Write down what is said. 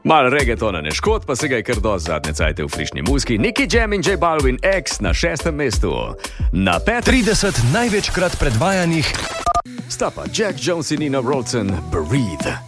Mal reggaetona ne škod, pa se ga je kar dosti zadnje cajte v frišni muski. Nicky Jam in J Balvin X na 6. mestu. Na 30 največkrat predvajanih sta pa Jack Jones in Nina Rhodes, Breathe.